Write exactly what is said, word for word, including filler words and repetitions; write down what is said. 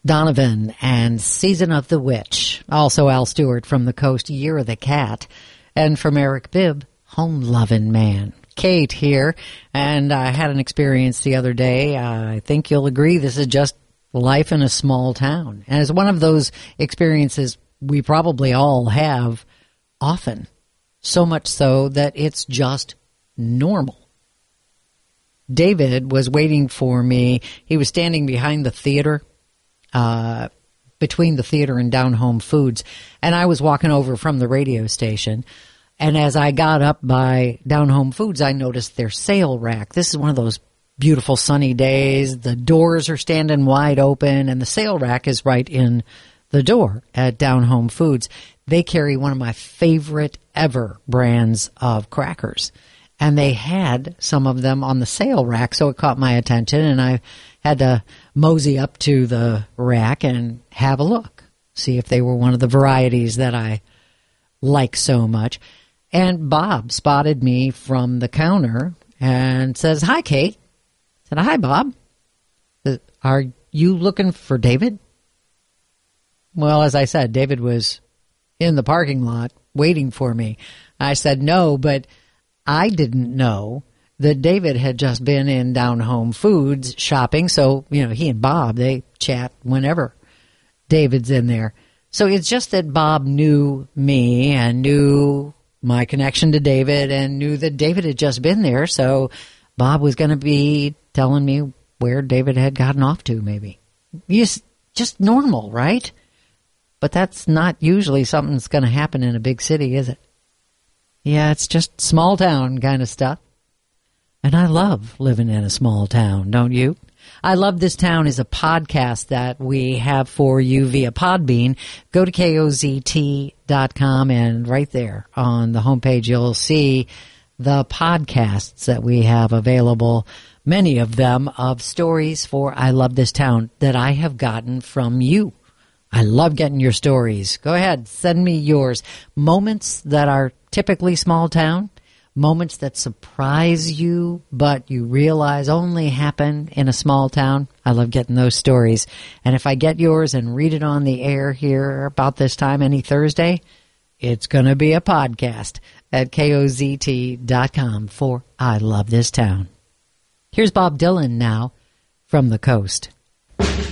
Donovan and Season of the Witch. Also Al Stewart from the Coast, Year of the Cat. And from Eric Bibb, Home Lovin' Man. Kate here, and I had an experience the other day. Uh, I think you'll agree this is just life in a small town. And it's one of those experiences we probably all have often. So much so that it's just normal. David was waiting for me. He was standing behind the theater, uh, between the theater and Down Home Foods. And I was walking over from the radio station. And as I got up by Down Home Foods, I noticed their sale rack. This is one of those beautiful sunny days. The doors are standing wide open, and the sale rack is right in the door at Down Home Foods. They carry one of my favorite ever brands of crackers. And they had some of them on the sale rack, so it caught my attention, and I had to mosey up to the rack and have a look, see if they were one of the varieties that I like so much. And Bob spotted me from the counter and says, "Hi, Kate." I said, "Hi, Bob. Are you looking for David?" Well, as I said, David was in the parking lot waiting for me. I said, "No," but I didn't know that David had just been in Down Home Foods shopping. So, you know, he and Bob, they chat whenever David's in there. So it's just that Bob knew me and knew my connection to David and knew that David had just been there. So Bob was going to be telling me where David had gotten off to, maybe. Just, just normal, right? But that's not usually something that's going to happen in a big city, is it? Yeah, it's just small town kind of stuff. And I love living in a small town, don't you? I Love This Town is a podcast that we have for you via Podbean. Go to K O Z T dot com, and right there on the homepage you'll see the podcasts that we have available, many of them of stories for I Love This Town that I have gotten from you. I love getting your stories. Go ahead, send me yours. Moments that are typically small town, moments that surprise you, but you realize only happen in a small town. I love getting those stories. And if I get yours and read it on the air here about this time any Thursday, it's going to be a podcast at K O Z T dot com for I Love This Town. Here's Bob Dylan now from the Coast.